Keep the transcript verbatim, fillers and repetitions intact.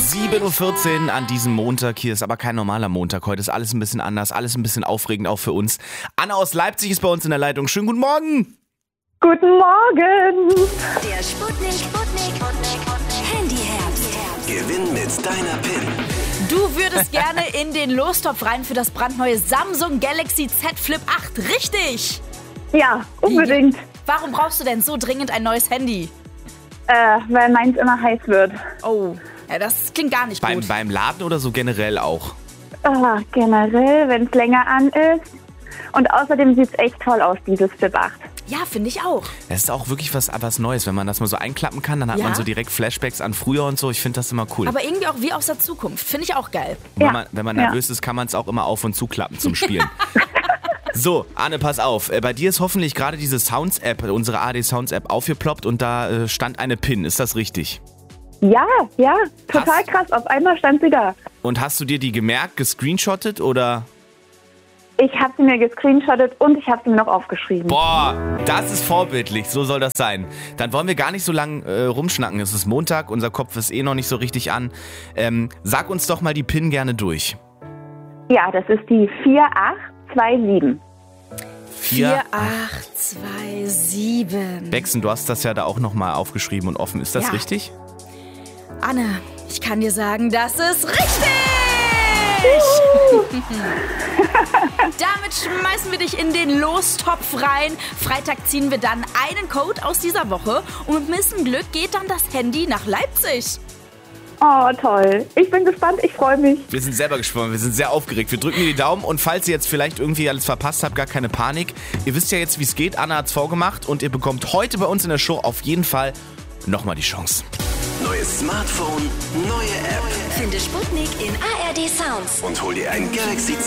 sieben Uhr vierzehn an diesem Montag. Hier ist aber kein normaler Montag. Heute ist alles ein bisschen anders, alles ein bisschen aufregend, auch für uns. Anna aus Leipzig ist bei uns in der Leitung. Schönen guten Morgen. Guten Morgen. Der Sputnik, Sputnik, Handyherbst. Gewinn mit deiner PIN. Du würdest gerne in den Lostopf rein für das brandneue Samsung Galaxy Z Flip acht, richtig? Ja, unbedingt. Warum brauchst du denn so dringend ein neues Handy? Äh, weil meins immer heiß wird. Oh, ja, das klingt gar nicht Beim, gut. beim Laden oder so generell auch? Ah, generell, wenn es länger an ist. Und außerdem sieht es echt toll aus, dieses Flip acht. Ja, finde ich auch. Das ist auch wirklich was, was Neues. Wenn man das mal so einklappen kann, dann hat Ja. man so direkt Flashbacks an früher und so. Ich finde das immer cool. Aber irgendwie auch wie aus der Zukunft. Finde ich auch geil. Und wenn Ja. man, wenn man Ja. nervös ist, kann man es auch immer auf- und zuklappen zum Spielen. So, Anne, pass auf. Äh, Bei dir ist hoffentlich gerade diese Sounds-App, unsere A D Sounds-App, aufgeploppt und da äh, stand eine PIN. Ist das richtig? Ja, ja, total Hast- krass. Auf einmal stand sie da. Und hast du dir die gemerkt, gescreenshottet oder? Ich habe sie mir gescreenshottet und ich habe sie mir noch aufgeschrieben. Boah, das ist vorbildlich. So soll das sein. Dann wollen wir gar nicht so lang äh, rumschnacken. Es ist Montag, unser Kopf ist eh noch nicht so richtig an. Ähm, sag uns doch mal die PIN gerne durch. Ja, das ist die vier acht zwei sieben. vier acht zwei sieben. Bexen, du hast das ja da auch nochmal aufgeschrieben und offen. Ist das Ja. richtig? Anne, ich kann dir sagen, das ist richtig! Damit schmeißen wir dich in den Lostopf rein. Freitag ziehen wir dann einen Code aus dieser Woche und mit ein bisschen Glück geht dann das Handy nach Leipzig. Oh, toll. Ich bin gespannt, ich freue mich. Wir sind selber gespannt, wir sind sehr aufgeregt. Wir drücken dir die Daumen und falls ihr jetzt vielleicht irgendwie alles verpasst habt, gar keine Panik. Ihr wisst ja jetzt, wie es geht. Anna hat's vorgemacht und ihr bekommt heute bei uns in der Show auf jeden Fall nochmal die Chance. Neues Smartphone, neue App Finde Sputnik in A R D Sounds. und hol dir ein Galaxy